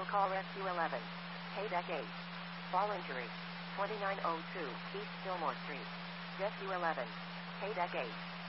Medical call Rescue 11. Paydeck 8. Fall injury. 2902 East Fillmore Street. Rescue 11. Paydeck 8.